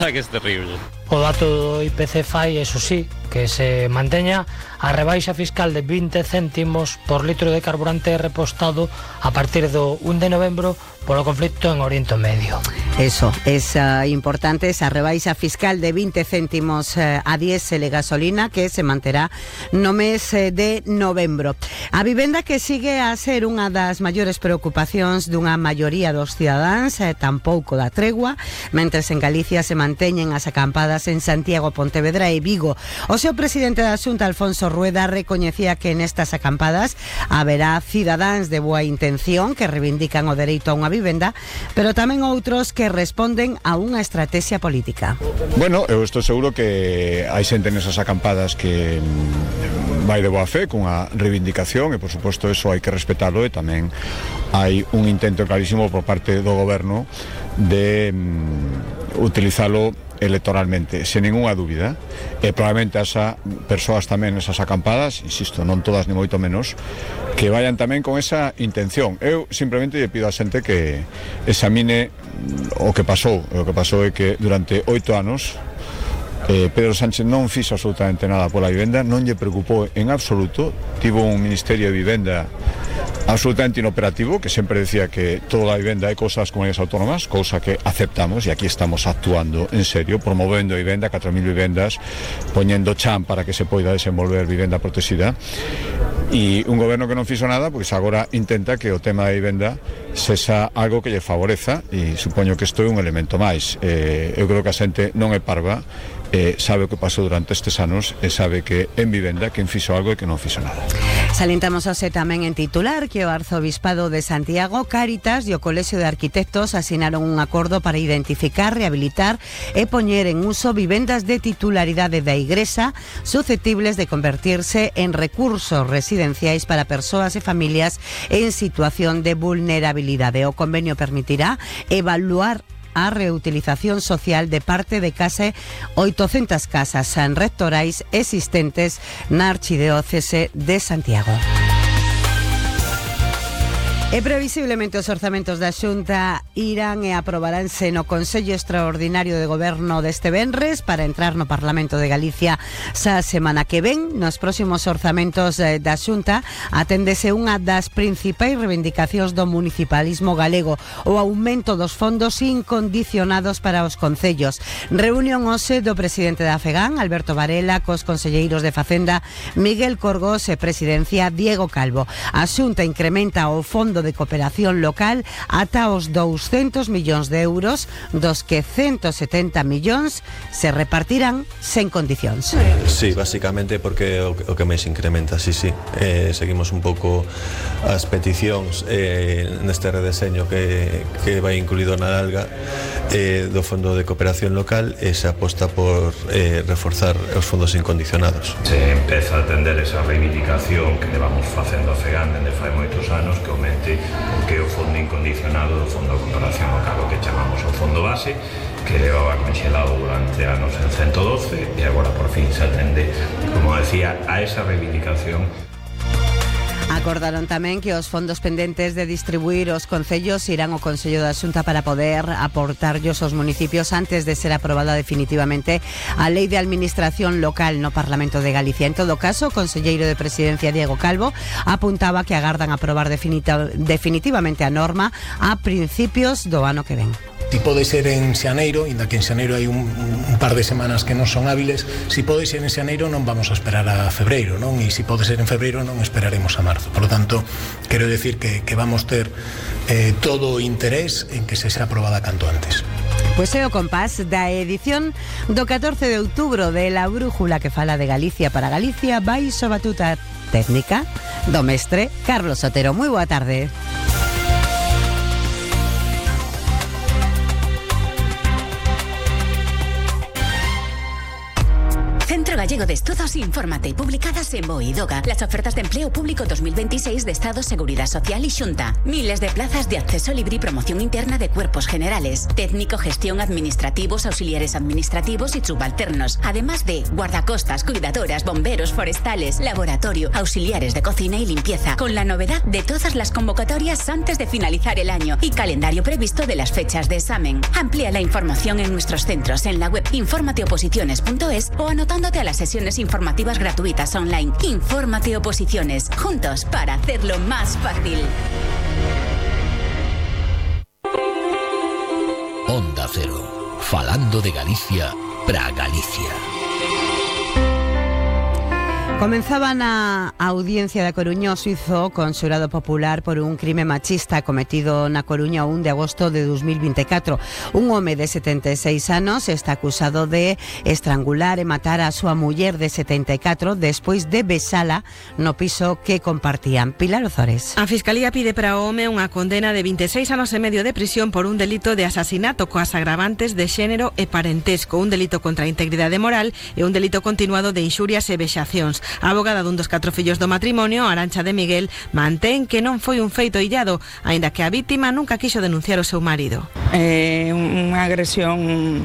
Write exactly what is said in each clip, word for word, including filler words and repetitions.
Que es terrible. O dato do I P C fai, eso sí, que se manteña a rebaixa fiscal de vinte céntimos por litro de carburante repostado a partir do un de novembro polo conflicto en Oriente Medio. Eso, es uh, importante esa rebaixa fiscal de vinte céntimos uh, a diésel e gasolina que se manterá no mes uh, de novembro. A vivenda que sigue a ser unha das maiores preocupacións dunha maioría dos cidadáns, eh, tampouco da tregua, mentres en Galicia se manteñen as acampadas en Santiago, Pontevedra e Vigo. O seu presidente da Xunta, Alfonso Rueda, recoñecía que nestas acampadas haberá cidadáns de boa intención que reivindican o dereito a unha vivenda, pero tamén outros que responden a unha estrategia política. Bueno, eu estou seguro que hai xente nesas acampadas que vai de boa fe cunha reivindicación e, por suposto, eso hai que respetalo, e tamén hai un intento clarísimo por parte do goberno de um, utilizalo electoralmente, sen ninguna dúbida, e probablemente as persoas tamén nesas acampadas, insisto, non todas ni moito menos, que vayan tamén con esa intención. Eu simplemente lle pido a xente que examine o que pasou. O que pasou é que durante oito anos eh, Pedro Sánchez non fixo absolutamente nada pola vivenda, non lle preocupou en absoluto, tivo un Ministerio de Vivenda absolutamente inoperativo, que sempre decía que toda a vivenda é cousa das comunidades autónomas, cousa que aceptamos, e aquí estamos actuando en serio, promovendo a vivenda, catro mil vivendas, poñendo chan para que se poida desenvolver vivenda protegida, e un goberno que non fixo nada, pois agora intenta que o tema da vivenda sexa algo que lle favoreza, e supoño que isto é un elemento máis. Eh, eu creo que a xente non é parva, eh, sabe o que pasou durante estes anos e sabe que en vivenda quen fixo algo e que non fixo nada. Salientamos hoxe tamén en titular que o Arzobispado de Santiago, Cáritas e o Colexio de Arquitectos asinaron un acordo para identificar, rehabilitar e poñer en uso vivendas de titularidade da Igrexa susceptibles de convertirse en recursos residenciais para persoas e familias en situación de vulnerabilidade. O convenio permitirá evaluar a reutilización social de parte de case oitocentas casas rectorais existentes na Archidiocese de Santiago. E previsiblemente os orzamentos da Xunta irán e aprobaranse no Consello Extraordinario de Goberno deste venres para entrar no Parlamento de Galicia xa semana que ven. Nos próximos orzamentos da Xunta aténdese unha das principais reivindicacións do municipalismo galego, o aumento dos fondos incondicionados para os concellos. Reunión hoxe do presidente da FEGAN, Alberto Varela, cos conselleiros de Facenda, Miguel Corgos e Presidencia, Diego Calvo. A Xunta incrementa o fondo de cooperación local ata os douscentos millóns de euros, dos que ciento setenta millóns se repartirán sen condicións. Sí, básicamente porque o, o que máis incrementa, sí, sí. Eh, seguimos un pouco as peticións eh, neste redeseño que, que vai incluído na alga eh, do Fondo de Cooperación Local, e se aposta por eh, reforzar os fondos incondicionados. Se empeza a atender esa reivindicación que levamos facendo a FEGAN dende fai moitos anos, que aumente o que é o fondo incondicionado do Fondo de Cooperación Local, o que chamamos o fondo base, que levaba conxelado durante anos en ciento doce, e agora por fin se atende, como decía, a esa reivindicación. Acordaron tamén que os fondos pendentes de distribuir os concellos irán ao Consello da Xunta para poder aportarllos aos municipios antes de ser aprobada definitivamente a Lei de Administración Local no Parlamento de Galicia. En todo caso, o conselleiro de Presidencia, Diego Calvo, apuntaba que agardan aprobar definita, definitivamente a norma a principios do ano que ven. Si pode ser en xaneiro, inda que en xaneiro hai un, un par de semanas que non son hábiles, si pode ser en xaneiro non vamos a esperar a febreiro, non? E si pode ser en febreiro non esperaremos a marzo. Por lo tanto, quero decir que, que vamos ter eh, todo o interés en que se sea aprobada canto antes. Pois é o compás da edición do catorce de outubro de La Brújula, que fala de Galicia para Galicia, baixo batuta técnica do mestre Carlos Otero. Moi boa tarde. Centro Gallego Gallego de Estudos, infórmate. Publicadas en BOE y DOGA. Las ofertas de empleo público dos mil veintiséis de Estado, Seguridad Social y Xunta. Miles de plazas de acceso libre y promoción interna de cuerpos generales. Técnico, gestión, administrativos, auxiliares administrativos y subalternos. Además de guardacostas, cuidadoras, bomberos, forestales, laboratorio, auxiliares de cocina y limpieza. Con la novedad de todas las convocatorias antes de finalizar el año y calendario previsto de las fechas de examen. Amplía la información en nuestros centros en la web infórmateoposiciones punto es o anotándote a las sesiones informativas gratuitas online. Infórmate Oposiciones, juntos para hacerlo más fácil. Onda Cero, falando de Galicia para Galicia. Comenzaba na audiencia da Coruña o suizo con xurado popular por un crime machista cometido na Coruña o un de agosto de dos mil veinticuatro. Un home de setenta e seis anos está acusado de estrangular e matar a súa muller de setenta e catro despois de besala no piso que compartían. Pilar Ozores. A Fiscalía pide para o home unha condena de vinte e seis anos e medio de prisión por un delito de asasinato coas agravantes de xénero e parentesco, un delito contra a integridade moral e un delito continuado de inxurias e vexacións. A abogada dun dos catro fillos do matrimonio, Arantxa de Miguel, mantén que non foi un feito illado, aínda que a vítima nunca quixo denunciar o seu marido. Eh, unha agresión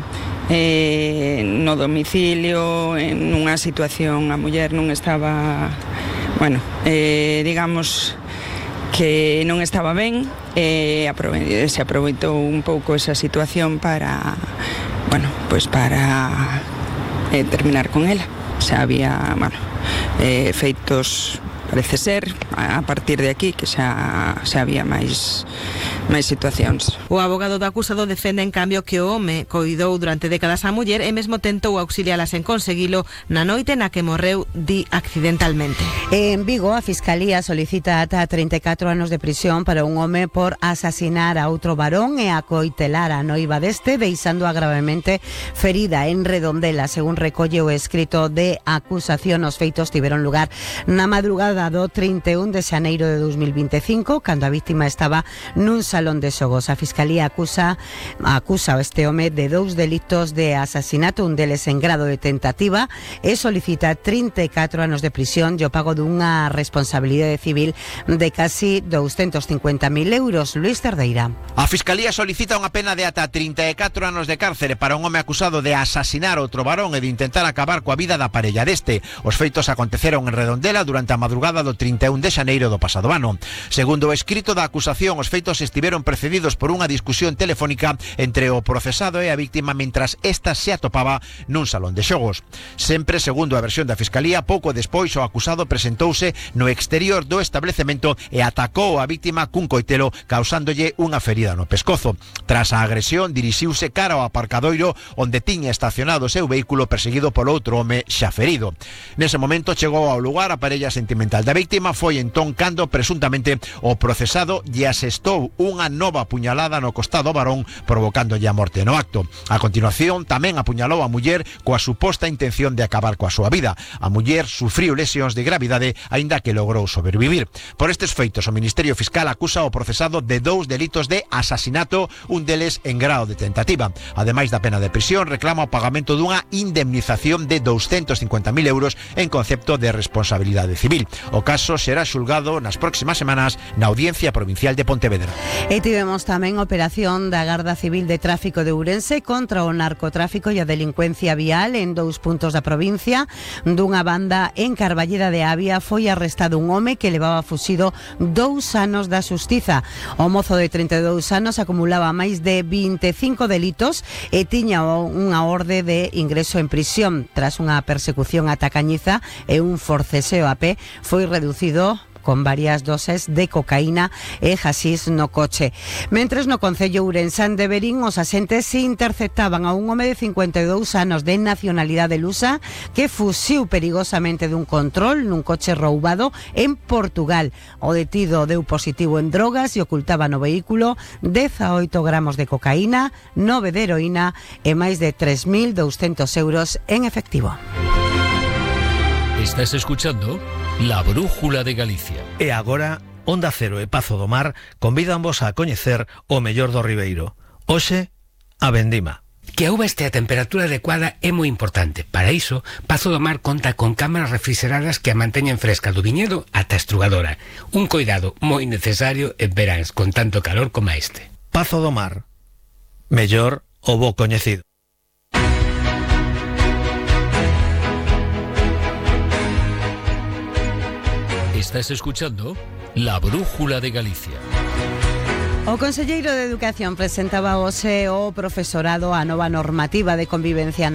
eh, no domicilio, en unha situación, a muller non estaba, bueno, eh, digamos que non estaba ben, e eh, se aproveitou un pouco esa situación para, bueno, pues para eh, terminar con ela. Xa había, bueno, eh, feitos, parece ser, a partir de aquí, que xa, xa había máis máis situacións. O abogado do acusado defende, en cambio, que o home coidou durante décadas a muller e mesmo tentou auxiliala sen conseguilo na noite na que morreu, di, accidentalmente. En Vigo, a Fiscalía solicita ata trinta e catro anos de prisión para un home por asasinar a outro varón e acoitelar a noiva deste, deixando gravemente ferida en Redondela. Según recolle o escrito de acusación, os feitos tiveron lugar na madrugada do trinta e un de xaneiro de dos mil veinticinco, cando a víctima estaba nun salón de xogos. A Fiscalía acusa acusa a este home de dous delitos de asasinato, un deles en grado de tentativa, e solicita trinta e catro anos de prisión e o pago dunha responsabilidade civil de casi doscientos cincuenta mil euros. Luis Cerdeira. A Fiscalía solicita unha pena de ata trinta e catro anos de cárcere para un home acusado de asasinar outro varón e de intentar acabar coa vida da parella deste. Os feitos aconteceron en Redondela durante a madrugada do trinta e un de xaneiro do pasado ano. Segundo o escrito da acusación, os feitos estiveron precedidos por unha discusión telefónica entre o procesado e a víctima mentras esta se atopaba nun salón de xogos. Sempre segundo a versión da Fiscalía, pouco despois o acusado presentouse no exterior do establecemento e atacou a víctima cun coitelo, causándolle unha ferida no pescozo. Tras a agresión, dirixiuse cara ao aparcadoiro onde tiña estacionado o seu vehículo, perseguido polo outro home xa ferido. Nese momento chegou ao lugar a parella sentimental da víctima. Foi entón cando presuntamente o procesado lle asestou unha nova apuñalada no costado ao varón, provocándolle a morte no acto. A continuación tamén apuñalou a muller coa suposta intención de acabar coa súa vida. A muller sufriu lesións de gravidade, aínda que logrou sobrevivir. Por estes feitos, o Ministerio Fiscal acusa o procesado de dous delitos de asasinato, un deles en grado de tentativa. Ademais da pena de prisión, reclama o pagamento dunha indemnización de doscientos cincuenta mil euros en concepto de responsabilidade civil. O caso será xulgado nas próximas semanas na Audiencia Provincial de Pontevedra. E tivemos tamén operación da Garda Civil de Tráfico de Ourense contra o narcotráfico e a delincuencia vial en dous puntos da provincia. Dunha banda en Carballeda de Avia foi arrestado un home que levaba fuxido dous anos da xustiza. O mozo de trinta e dous anos acumulaba máis de vinte e cinco delitos e tiña unha orde de ingreso en prisión. Tras unha persecución ata Cañiza e un forceseo a pé, foi reducido con varias doses de cocaína e hasís no coche. Mentres no concello ourensán de Verín, os axentes se interceptaban a un home de cincuenta e dous anos de nacionalidade lusa que fuxiu perigosamente dun control nun coche roubado en Portugal. O detido deu positivo en drogas e ocultaba no vehículo dezaoito gramos de cocaína, nove de heroína e máis de tres mil doscientos euros en efectivo. Estás escuchando La Brújula de Galicia. E agora, Onda Cero e Pazo do Mar convidan vos a coñecer o mellor do Ribeiro. Hoxe, a vendima. Que a uva este a temperatura adecuada é moi importante. Para iso, Pazo do Mar conta con cámaras refrigeradas que a manteñen fresca do viñedo ata a estrugadora. Un coidado moi necesario en veráns con tanto calor como este. Pazo do Mar. Mellor o bo coñecido. Estás escuchando La Brújula de Galicia. O Conselleiro de Educación presentaba hoxe o profesorado a nova normativa de convivencia na